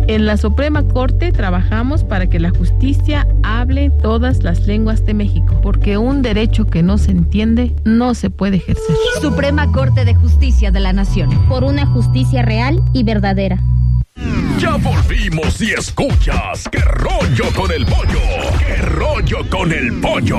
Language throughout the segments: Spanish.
En la Suprema Corte trabajamos para que la justicia hable todas las lenguas de México, porque un derecho que no se entiende no se puede ejercer. Suprema Corte de Justicia de la Nación. Por una justicia real y verdadera. Ya volvimos y escuchas ¿Qué rollo con el pollo? ¿Qué rollo con el pollo?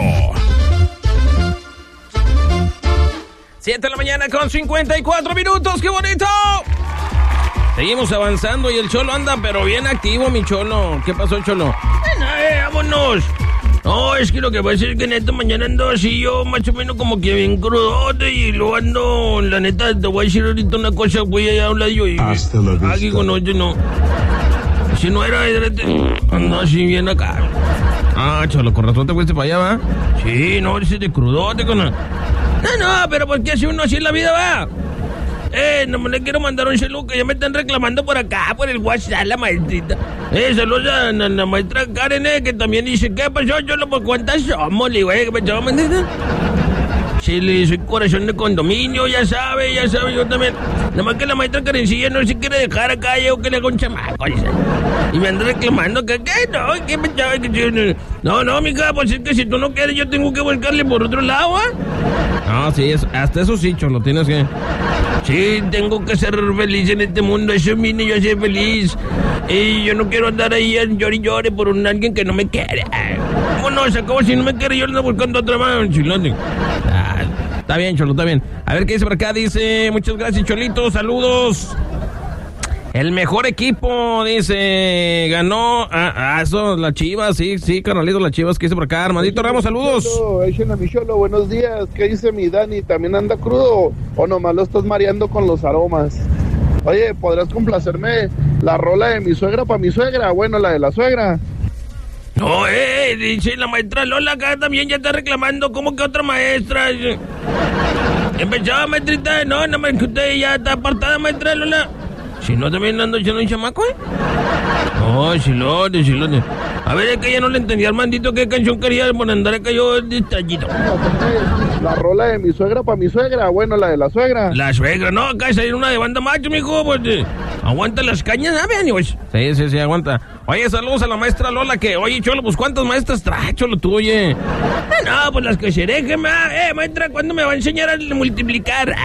7 de la mañana con 54 minutos, ¡qué bonito! Seguimos avanzando y el Cholo anda pero bien activo, mi Cholo. ¿Qué pasó, Cholo? Vámonos. No, es que lo que pasa es que neta mañana ando así yo más o menos como que bien crudote y luego ando, la neta, te voy a decir ahorita una cosa, güey, allá a un lado y hasta la vista. Aquí con oye, no. Si no era, ando así bien acá. Ah, Cholo, con razón te fuiste para allá, ¿va? Sí, no, ese de crudote con... No, pero ¿por qué hace uno así en la vida, va? No me le quiero mandar un saludo que ya me están reclamando por acá, por el WhatsApp, la maestrita. Saludos a la maestra Karen, que también dice, ¿qué pasó, Cholo? ¿Por cuántas somos? Le digo, ¿qué pasó, maestrita? Sí, le soy corazón de condominio, ya sabe, yo también. Nada más que la maestra Karencilla no se quiere dejar acá, yo que le hago un chamaco. Y me anda reclamando que, ¿qué? No, ¿qué pasó? No, mija, pues es que si tú no quieres, yo tengo que buscarle por otro lado, ¿ah? No, sí, hasta eso sí, Cholo, tienes que... Sí, tengo que ser feliz en este mundo, eso vine yo a ser feliz. Y yo no quiero andar ahí en llore por alguien que no me quiere. Vámonos, acabo si no me quiere, yo ando buscando otra mano, chilote. Está bien, Cholo, está bien. A ver qué dice por acá, dice, muchas gracias, Cholito, saludos. El mejor equipo, dice, ganó, eso, las Chivas, sí, carnalito, las Chivas, ¿qué dice por acá? Armadito Ramos, saludos. Echen a mi Cholo, buenos días, ¿qué dice mi Dani? ¿También anda crudo o nomás lo estás mareando con los aromas? Oye, ¿podrás complacerme la rola de mi suegra para mi suegra? Bueno, la de la suegra. No, dice la maestra Lola acá también ya está reclamando, ¿cómo que otra maestra? Empezaba, maestrita, no, nada más que usted ya está apartada, maestra Lola. Si no, también ando echando un chamaco, No, chilote. A ver, es que ya no le entendía al mandito qué canción quería por andar acá yo detallito. La rola de mi suegra para mi suegra, bueno, la de la suegra. La suegra, no, acá es una de banda macho, mijo, pues, aguanta las cañas, ¿sabes? Pues. Sí, aguanta. Oye, saludos a la maestra Lola que, oye, Cholo, pues, ¿cuántas maestras trae, Cholo, tú, oye? No, pues las que se dejen, maestra, ¿cuándo me va a enseñar a multiplicar?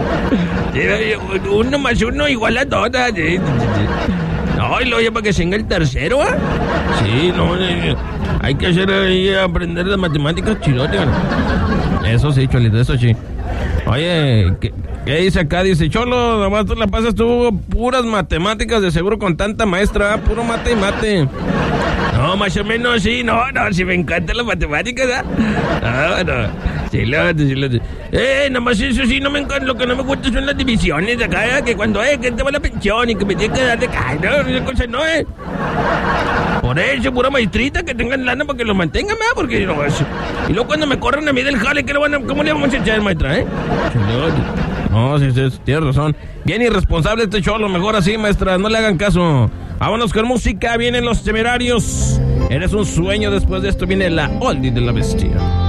1 más 1 igual a 2. No, y luego ya para que venga el tercero, ¿ah? Sí, no, hay que hacer ahí, aprender las matemáticas chilote, Eso sí, Cholito, eso sí. Oye, ¿qué dice acá? Dice, Cholo, nomás tú la pasas tú puras matemáticas, de seguro con tanta maestra, puro mate y mate. No, más o menos sí, no, si me encantan las matemáticas, No. Chilote. Nada más eso sí, no me encanta, lo que no me gusta son las divisiones acá, que cuando que te va la pensión y que me tiene que dar de caja, no, esa cosa no es. Por eso, pura maestrita, que tengan lana para que lo mantengan, porque no, eso. Y luego cuando me corran a mí del jale, ¿cómo le vamos a echar, maestra, Chilote. No, sí, tienes razón. Bien irresponsable este Cholo, mejor así, maestra, no le hagan caso. Vámonos con música, vienen los Temerarios. Eres un sueño, después de esto viene la oldie de la bestia.